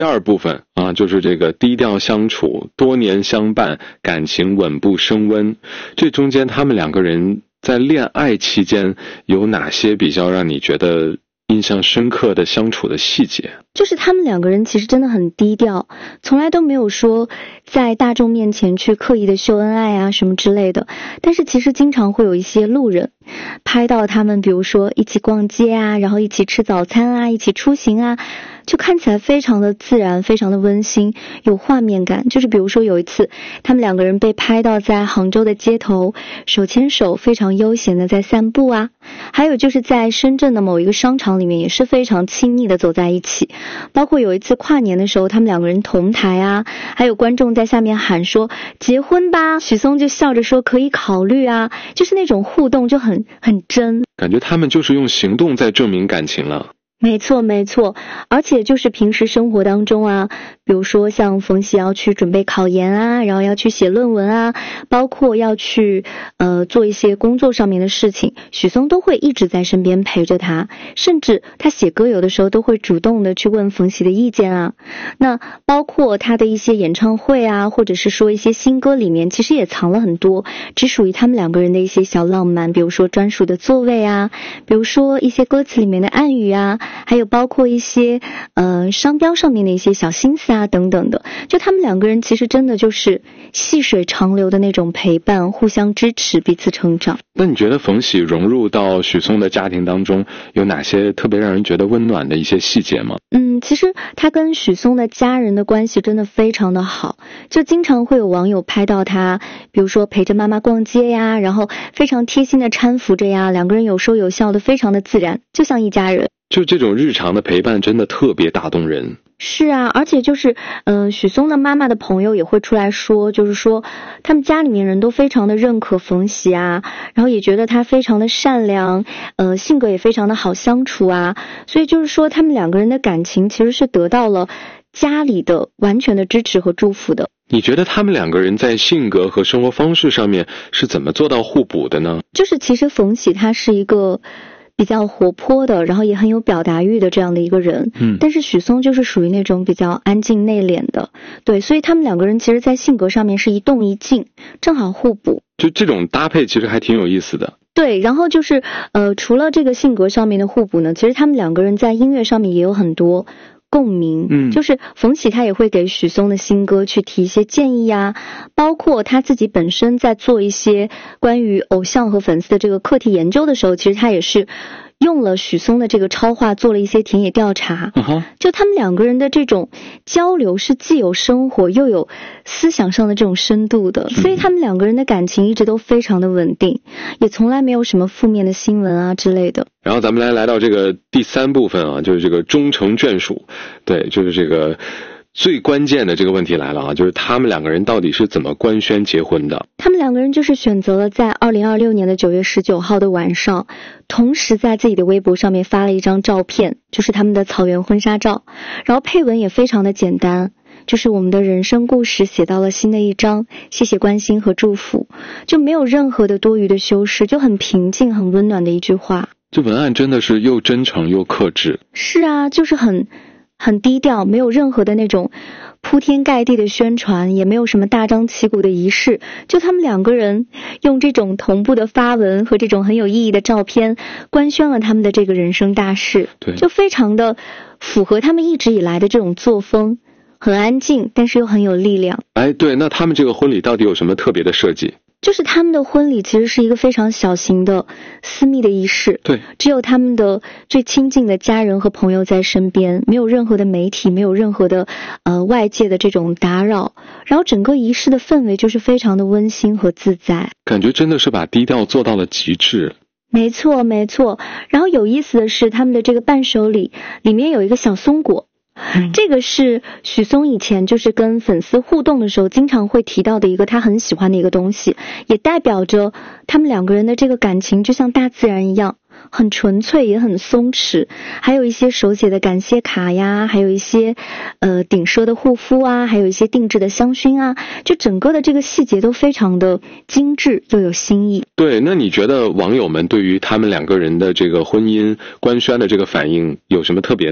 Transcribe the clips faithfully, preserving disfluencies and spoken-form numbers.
第二部分啊，就是这个低调相处，多年相伴，感情稳步升温。这中间他们两个人在恋爱期间有哪些比较让你觉得印象深刻的相处的细节？ 就是他们两个人其实真的很低调，从来都没有说在大众面前去刻意的秀恩爱啊什么之类的，但是其实经常会有一些路人拍到他们，比如说一起逛街啊，然后一起吃早餐啊，一起出行啊，就看起来非常的自然，非常的温馨，有画面感。就是比如说有一次他们两个人被拍到在杭州的街头手牵手非常悠闲的在散步啊，还有就是在深圳的某一个商场里面也是非常亲密的走在一起。包括有一次跨年的时候他们两个人同台啊，还有观众在下面喊说结婚吧，许嵩就笑着说可以考虑啊，就是那种互动就很很真， 感觉他们就是用行动在证明感情了。 没错没错，而且就是平时生活当中啊，比如说像冯喜要去准备考研啊，然后要去写论文啊，包括要去呃做一些工作上面的事情，许嵩都会一直在身边陪着他，甚至他写歌有的时候都会主动的去问冯喜的意见啊。那包括他的一些演唱会啊，或者是说一些新歌里面其实也藏了很多只属于他们两个人的一些小浪漫，比如说专属的座位啊，比如说一些歌词里面的暗语啊，还有包括一些呃商标上面的一些小心思啊等等的，就他们两个人其实真的就是细水长流的那种陪伴，互相支持，彼此成长。 那你觉得冯喜融入到许嵩的家庭当中有哪些特别让人觉得温暖的一些细节吗？ 嗯，其实他跟许嵩的家人的关系真的非常的好，就经常会有网友拍到他比如说陪着妈妈逛街呀，然后非常贴心的搀扶着呀，两个人有说有笑的非常的自然，就像一家人。 就这种日常的陪伴真的特别打动人。 是啊，而且就是嗯、呃，许嵩的妈妈的朋友也会出来说，就是说他们家里面人都非常的认可冯喜啊，然后也觉得他非常的善良，呃，性格也非常的好相处啊，所以就是说他们两个人的感情其实是得到了家里的完全的支持和祝福的。 你觉得他们两个人在性格和生活方式上面是怎么做到互补的呢？ 就是其实冯喜他是一个比较活泼的，然后也很有表达欲的这样的一个人，嗯，但是许嵩就是属于那种比较安静内敛的，对，所以他们两个人其实在性格上面是一动一静，正好互补。 就这种搭配其实还挺有意思的。 对，然后就是呃，除了这个性格上面的互补呢，其实他们两个人在音乐上面也有很多共鸣，嗯，就是冯喜他也会给许嵩的新歌去提一些建议啊，包括他自己本身在做一些关于偶像和粉丝的这个课题研究的时候，其实他也是用了许嵩的这个超话做了一些田野调查，uh-huh. 就他们两个人的这种交流是既有生活又有思想上的这种深度的，所以他们两个人的感情一直都非常的稳定，也从来没有什么负面的新闻啊之类的。 然后咱们来来到这个第三部分啊，就是这个终成眷属。对，就是这个最关键的这个问题来了啊，就是他们两个人到底是怎么官宣结婚的？ 他们两个人就是选择了在二零二六年的九月十九号的晚上，同时在自己的微博上面发了一张照片，就是他们的草原婚纱照，然后配文也非常的简单，就是我们的人生故事写到了新的一章，谢谢关心和祝福，就没有任何的多余的修饰，就很平静很温暖的一句话。 这文案真的是又真诚又克制。 是啊，就是很很低调，没有任何的那种铺天盖地的宣传，也没有什么大张旗鼓的仪式，就他们两个人用这种同步的发文和这种很有意义的照片官宣了他们的这个人生大事， 对， 就非常的符合他们一直以来的这种作风，很安静但是又很有力量。 哎，对，那他们这个婚礼到底有什么特别的设计？ 就是他们的婚礼其实是一个非常小型的私密的仪式， 对， 只有他们的最亲近的家人和朋友在身边，没有任何的媒体，没有任何的呃外界的这种打扰，然后整个仪式的氛围就是非常的温馨和自在， 感觉真的是把低调做到了极致。 没错没错，然后有意思的是他们的这个伴手礼里面有一个小松果，这个是许嵩以前就是跟粉丝互动的时候经常会提到的一个他很喜欢的一个东西，也代表着他们两个人的这个感情就像大自然一样，很纯粹也很松弛，还有一些手写的感谢卡呀，还有一些呃顶奢的护肤啊，还有一些定制的香薰啊，就整个的这个细节都非常的精致又有新意。 对，那你觉得网友们对于他们两个人的这个婚姻官宣的这个反应有什么特别的吗？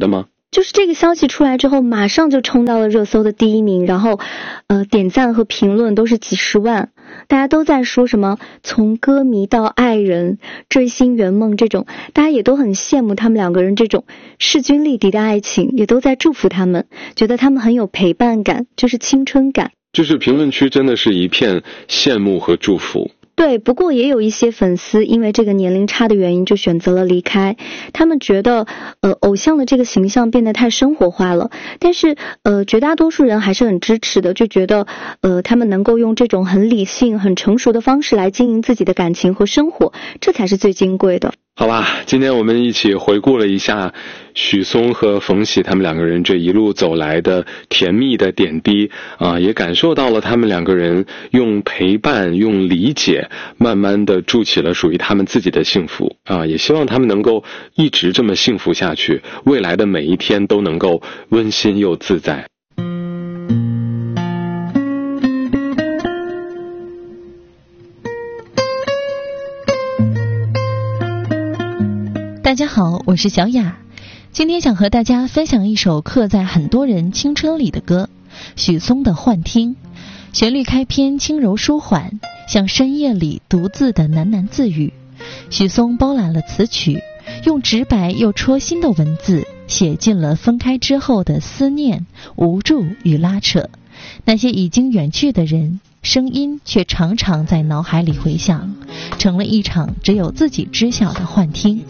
就是这个消息出来之后，马上就冲到了热搜的第一名，然后呃点赞和评论都是几十万，大家都在说什么从歌迷到爱人，追星圆梦这种，大家也都很羡慕他们两个人这种势均力敌的爱情，也都在祝福他们，觉得他们很有陪伴感，就是青春感。 就是评论区真的是一片羡慕和祝福。 对，不过也有一些粉丝因为这个年龄差的原因就选择了离开，他们觉得呃偶像的这个形象变得太生活化了，但是呃绝大多数人还是很支持的，就觉得呃他们能够用这种很理性很成熟的方式来经营自己的感情和生活，这才是最金贵的。 好吧，今天我们一起回顾了一下许嵩和冯喜他们两个人这一路走来的甜蜜的点滴啊，也感受到了他们两个人用陪伴用理解慢慢的筑起了属于他们自己的幸福啊，也希望他们能够一直这么幸福下去，未来的每一天都能够温馨又自在。 大家好，我是小雅，今天想和大家分享一首刻在很多人青春里的歌，许嵩的《幻听》。旋律开篇轻柔舒缓，像深夜里独自的喃喃自语。许嵩包揽了词曲，用直白又戳心的文字写进了分开之后的思念、无助与拉扯。那些已经远去的人，声音却常常在脑海里回响，成了一场只有自己知晓的幻听。